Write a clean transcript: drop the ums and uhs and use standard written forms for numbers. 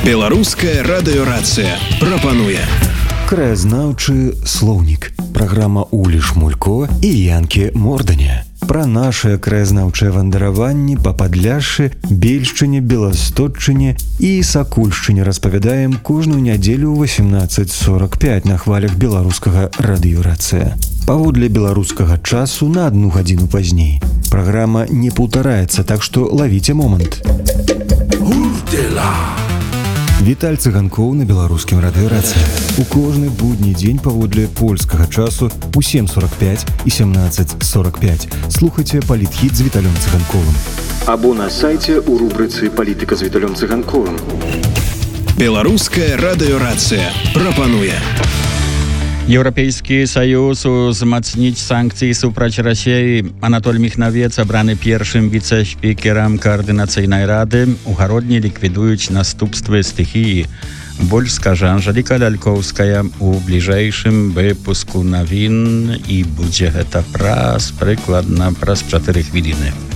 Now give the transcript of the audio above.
Беларуская радыёрацыя прапануе краязнаўчы слоўнік. Праграма Улі Шмулько і Янкі Морданя. Пра нашыя краязнаўчыя вандараванні па Падляшшы, Бельшчыне, Беластотчыне і Сакульшчыне распавядаем кожную нядзелю ў 18:45 на хвалях беларускага радыёрацыя. Паводле беларускага часу на 1 гадзіну пазней. Праграма не паўтараецца, так што лавіце момант. Віталь Цыганкоў на беларускім радыёрацыі. У кожны будні дзень паводле польскага часу у 7:45 і 17:45. Слухайце палітхіт з Віталём Цыганковым. Або на сайце у рубрыцы «Палітыка з Віталём Цыганковым». Беларуская радыёрацыя прапануе. Еўрапейскі саюз узмацніць санкцыі супраць Расіі. Анатоль Міхнавец абраны першым віцэ-спікерам каардынацыйнай рады. У гародні ліквідуюць наступствы стыхіі. Больш скажа Анжэліка Лялькоўская у бліжэйшым выпуску навін, і будзе гэта прыкладна праз 4 хвіліны.